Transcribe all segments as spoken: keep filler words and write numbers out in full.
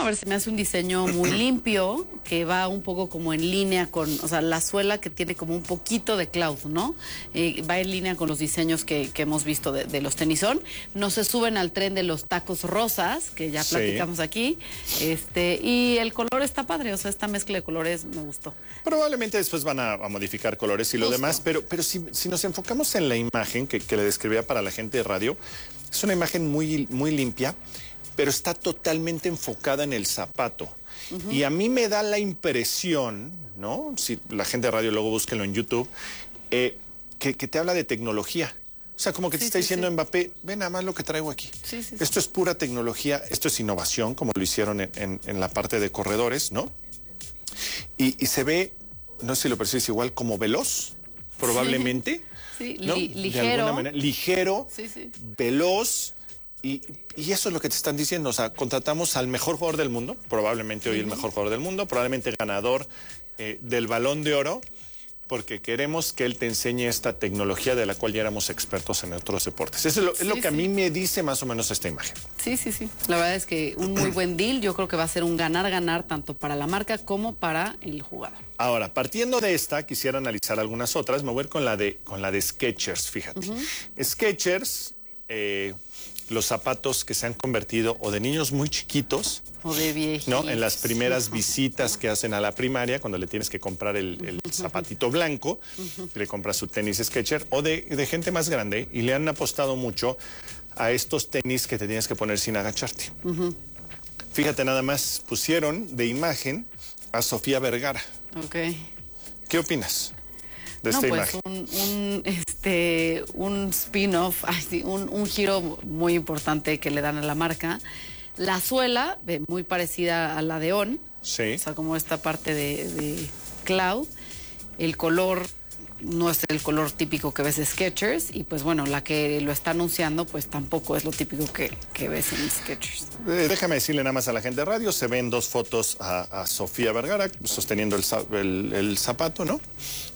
a ver, se me hace un diseño muy limpio, que va un poco como en línea con, o sea, la suela que tiene como un poquito de cloud, ¿no? Eh, va en línea con los diseños que, que hemos visto de, de los tenisón. No se suben al tren de los tacos rosas, que ya Sí. platicamos aquí. Este, y el color está padre, o sea, esta mezcla de colores me gustó. Probablemente después van a, a modificar colores y lo Justo. demás, pero, pero si, si nos enfocamos en la imagen que, que le describía para la gente de radio, es una imagen muy, muy limpia, pero está totalmente enfocada en el zapato. Uh-huh. Y a mí me da la impresión, ¿no? Si la gente de radio luego búsquenlo en YouTube, eh, que, que te habla de tecnología. O sea, como que sí, te está sí, diciendo sí. Mbappé, ve nada más lo que traigo aquí. Sí, sí, esto sí. es pura tecnología, esto es innovación, como lo hicieron en, en, en la parte de corredores, ¿no? Y, y se ve, no sé si lo percibes igual, como veloz, probablemente. Sí, ¿no? li ligero. De alguna manera, ligero, sí, sí. veloz. Y, y eso es lo que te están diciendo, o sea, contratamos al mejor jugador del mundo, probablemente hoy uh-huh. el mejor jugador del mundo, probablemente ganador eh, del Balón de Oro, porque queremos que él te enseñe esta tecnología de la cual ya éramos expertos en otros deportes. Eso es lo, sí, es lo que sí. a mí me dice más o menos esta imagen. Sí, sí, sí. La verdad es que un muy buen deal, yo creo que va a ser un ganar-ganar tanto para la marca como para el jugador. Ahora, partiendo de esta, quisiera analizar algunas otras, me voy a ir con la de, con la de Skechers, fíjate. Uh-huh. Skechers... Eh, los zapatos que se han convertido o de niños muy chiquitos o de viejitos, ¿no? En las primeras visitas que hacen a la primaria, cuando le tienes que comprar el, el uh-huh. zapatito blanco, uh-huh. le compras su tenis Skechers, o de, de gente más grande, y le han apostado mucho a estos tenis que te tienes que poner sin agacharte. Uh-huh. Fíjate, nada más pusieron de imagen a Sofía Vergara. Okay. ¿Qué opinas de no, esta pues imagen? Un, un, este, un spin-off, un, un giro muy importante que le dan a la marca. La suela, muy parecida a la de On. Sí. O sea, como esta parte de, de cloud. El color no es el color típico que ves de Skechers. Y pues bueno, la que lo está anunciando, pues tampoco es lo típico que, que ves en Skechers. Eh, déjame decirle nada más a la gente de radio, se ven dos fotos a, a Sofía Vergara sosteniendo el, el, el zapato, ¿no?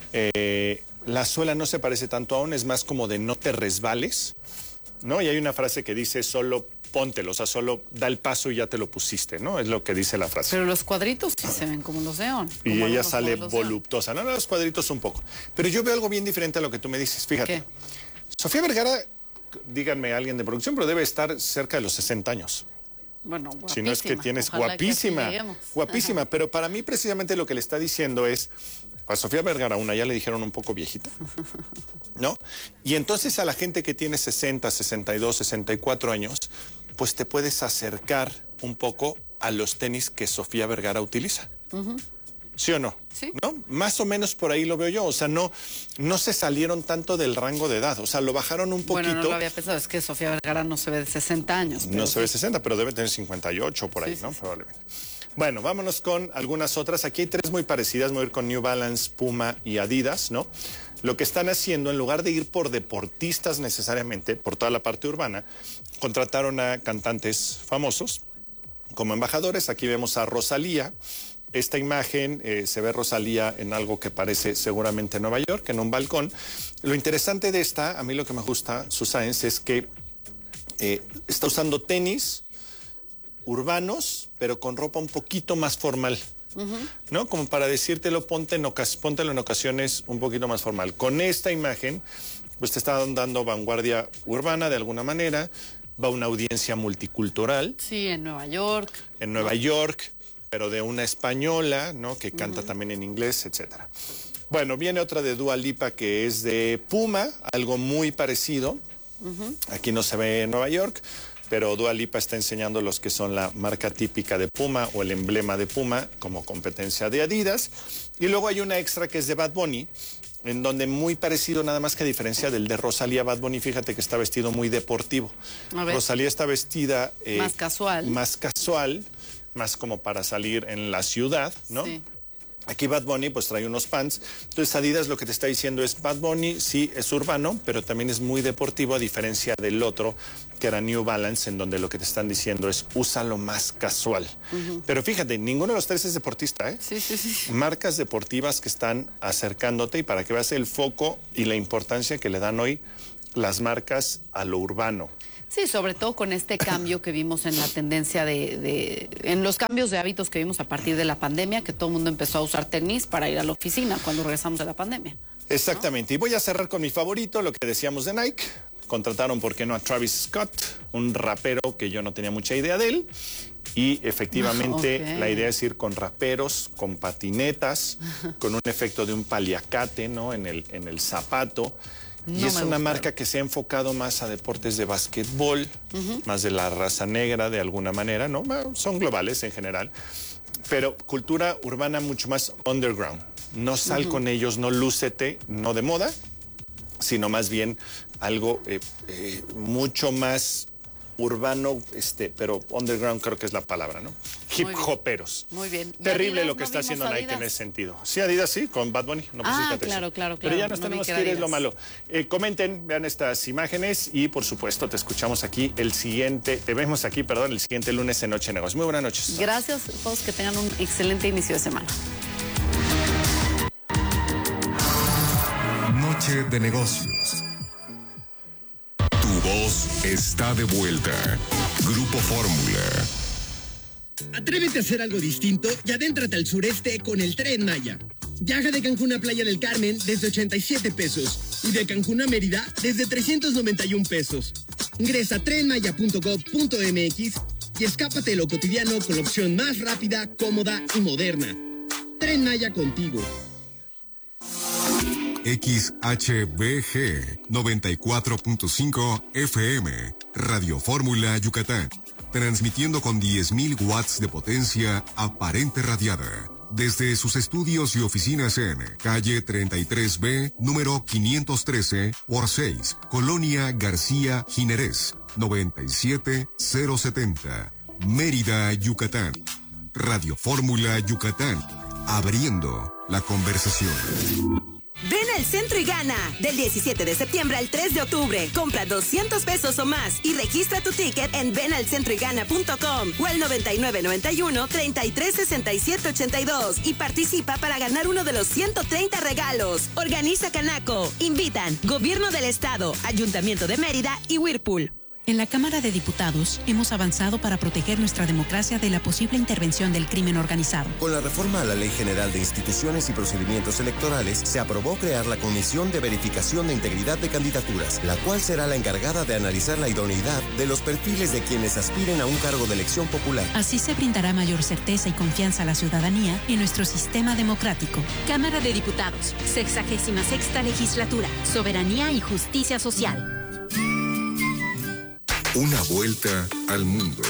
Eh, la suela no se parece tanto a On, es más como de no te resbales, ¿no? Y hay una frase que dice solo póntelo, o sea, solo da el paso y ya te lo pusiste, ¿no? Es lo que dice la frase. Pero los cuadritos sí se ven como los de On. Y ella sale voluptuosa, no, no, los cuadritos un poco. Pero yo veo algo bien diferente a lo que tú me dices, fíjate. ¿Qué? Sofía Vergara, díganme alguien de producción, pero debe estar cerca de los sesenta años. Bueno, guapísima. Si no es que tienes Ojalá guapísima, que guapísima, Ajá. pero para mí precisamente lo que le está diciendo es, a Sofía Vergara, una ya le dijeron un poco viejita, ¿no? Y entonces a la gente que tiene sesenta, sesenta y dos, sesenta y cuatro años, pues te puedes acercar un poco a los tenis que Sofía Vergara utiliza. Uh-huh. ¿Sí o no? Sí. ¿No? Más o menos por ahí lo veo yo. O sea, no, no se salieron tanto del rango de edad. O sea, lo bajaron un poquito. Bueno, no lo había pensado. Es que Sofía Vergara no se ve de sesenta años. No se sí. ve sesenta, pero debe tener cincuenta y ocho por ahí, sí, ¿no? Sí. Probablemente. Bueno, vámonos con algunas otras. Aquí hay tres muy parecidas. Me voy a ir con New Balance, Puma y Adidas, ¿no? Lo que están haciendo, en lugar de ir por deportistas necesariamente, por toda la parte urbana, contrataron a cantantes famosos como embajadores. Aquí vemos a Rosalía. Esta imagen eh, se ve Rosalía en algo que parece seguramente Nueva York, en un balcón. Lo interesante de esta, a mí lo que me gusta, Susan, es que eh, está usando tenis urbanos, pero con ropa un poquito más formal. Uh-huh. ¿No? Como para decírtelo, ponte en póntelo en ocasiones un poquito más formal. Con esta imagen, pues te está dando vanguardia urbana de alguna manera, va una audiencia multicultural. Sí, en Nueva York. En Nueva York, pero de una española, ¿no? Que canta uh-huh. también en inglés, etcétera. Bueno, viene otra de Dua Lipa que es de Puma, algo muy parecido. Uh-huh. Aquí no se ve en Nueva York, pero Dua Lipa está enseñando los que son la marca típica de Puma o el emblema de Puma como competencia de Adidas. Y luego hay una extra que es de Bad Bunny, en donde muy parecido, nada más que a diferencia del de Rosalía. Bad Bunny, fíjate que está vestido muy deportivo. Rosalía está vestida... Eh, más casual. Más casual, más como para salir en la ciudad, ¿no? Sí. Aquí Bad Bunny pues trae unos pants. Entonces Adidas lo que te está diciendo es Bad Bunny sí es urbano, pero también es muy deportivo, a diferencia del otro que era New Balance, en donde lo que te están diciendo es úsalo más casual. Uh-huh. Pero fíjate, ninguno de los tres es deportista, ¿eh? Sí, sí, sí. Marcas deportivas que están acercándote, y para que veas el foco y la importancia que le dan hoy las marcas a lo urbano. Sí, sobre todo con este cambio que vimos en la tendencia de, de, en los cambios de hábitos que vimos a partir de la pandemia, que todo el mundo empezó a usar tenis para ir a la oficina cuando regresamos de la pandemia. Exactamente, ¿no? Y voy a cerrar con mi favorito, lo que decíamos de Nike. Contrataron, ¿por qué no?, a Travis Scott, un rapero que yo no tenía mucha idea de él. Y efectivamente okay. la idea es ir con raperos, con patinetas, con un efecto de un paliacate, ¿no?, en el, en el zapato. No y es una gusta. marca que se ha enfocado más a deportes de básquetbol, uh-huh. más de la raza negra de alguna manera, ¿no? Son globales en general, pero cultura urbana mucho más underground. No sal uh-huh. con ellos, no lúcete, no de moda, sino más bien algo eh, eh, mucho más urbano, este, pero underground creo que es la palabra, ¿no? Hip hoperos. Muy bien. Terrible Adidas, lo que no está haciendo Nike Adidas. en ese sentido. Sí, Adidas sí, con Bad Bunny. No ah, claro, claro, claro. Pero ya nos no tenemos que ir, es lo malo. Eh, comenten, vean estas imágenes y por supuesto te escuchamos aquí el siguiente, te vemos aquí, perdón, el siguiente lunes en Noche de Negocios. Muy buenas noches. Gracias a todos, que tengan un excelente inicio de semana. Noche de Negocios. Tu voz está de vuelta. Grupo Fórmula. Atrévete a hacer algo distinto y adéntrate al sureste con el Tren Maya. Viaja de Cancún a Playa del Carmen desde ochenta y siete pesos y de Cancún a Mérida desde trescientos noventa y un pesos. Ingresa a tren maya punto gob punto eme equis y escápate de lo cotidiano con la opción más rápida, cómoda y moderna. Tren Maya contigo. X H B G noventa y cuatro punto cinco F M, Radio Fórmula Yucatán, transmitiendo con diez mil watts de potencia aparente radiada, desde sus estudios y oficinas en calle treinta y tres B, número quinientos trece por seis, Colonia García Jiménez, noventa y siete mil setenta, Mérida, Yucatán. Radio Fórmula Yucatán, abriendo la conversación. Ven al centro y gana. Del diecisiete de septiembre al tres de octubre. Compra doscientos pesos o más y registra tu ticket en ven al centro y gana punto com o al noventa y nueve noventa y uno treinta y tres sesenta y siete ochenta y dos y participa para ganar uno de los ciento treinta regalos. Organiza Canaco. Invitan Gobierno del Estado, Ayuntamiento de Mérida y Whirlpool. En la Cámara de Diputados hemos avanzado para proteger nuestra democracia de la posible intervención del crimen organizado. Con la reforma a la Ley General de Instituciones y Procedimientos Electorales, se aprobó crear la Comisión de Verificación de Integridad de Candidaturas, la cual será la encargada de analizar la idoneidad de los perfiles de quienes aspiren a un cargo de elección popular. Así se brindará mayor certeza y confianza a la ciudadanía en nuestro sistema democrático. Cámara de Diputados, sexagésima sexta legislatura, Soberanía y Justicia Social. Una vuelta al mundo.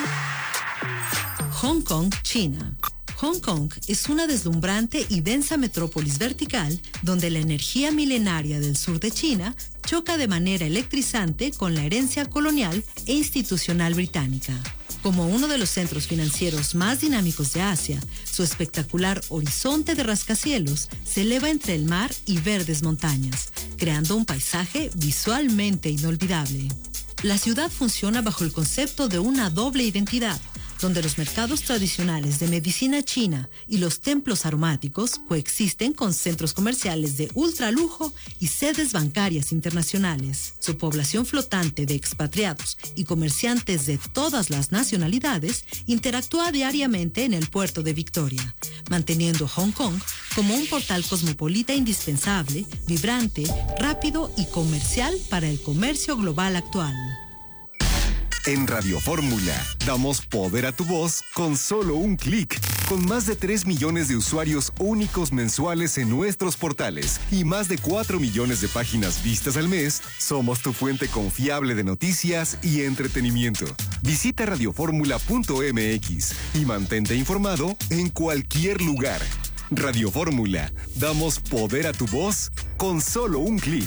Hong Kong, China. Hong Kong es una deslumbrante y densa metrópolis vertical donde la energía milenaria del sur de China choca de manera electrizante con la herencia colonial e institucional británica. Como uno de los centros financieros más dinámicos de Asia, su espectacular horizonte de rascacielos se eleva entre el mar y verdes montañas, creando un paisaje visualmente inolvidable. La ciudad funciona bajo el concepto de una doble identidad, donde los mercados tradicionales de medicina china y los templos aromáticos coexisten con centros comerciales de ultralujo y sedes bancarias internacionales. Su población flotante de expatriados y comerciantes de todas las nacionalidades interactúa diariamente en el puerto de Victoria, manteniendo Hong Kong como un portal cosmopolita indispensable, vibrante, rápido y comercial para el comercio global actual. En Radio Fórmula, damos poder a tu voz con solo un clic. Con más de tres millones de usuarios únicos mensuales en nuestros portales y más de cuatro millones de páginas vistas al mes, somos tu fuente confiable de noticias y entretenimiento. Visita radio fórmula punto eme equis y mantente informado en cualquier lugar. Radio Fórmula, damos poder a tu voz con solo un clic.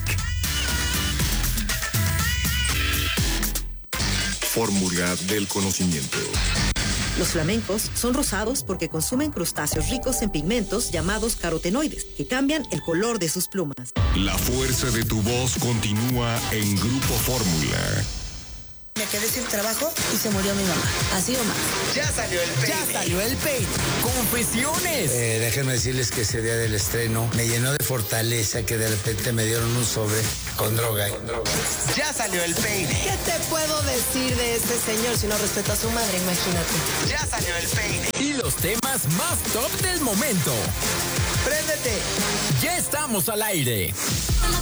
Fórmula del conocimiento. Los flamencos son rosados porque consumen crustáceos ricos en pigmentos llamados carotenoides, que cambian el color de sus plumas. La fuerza de tu voz continúa en Grupo Fórmula. Me quedé sin trabajo y se murió mi mamá. Así o más. Ya salió el peine. Ya salió el peine. Confesiones. Eh, déjenme decirles que ese día del estreno me llenó de fortaleza que de repente me dieron un sobre con droga. Con droga. Ya salió el peine. ¿Qué te puedo decir de este señor si no respeta a su madre? Imagínate. Ya salió el peine. Y los temas más top del momento. ¡Préndete! Ya estamos al aire.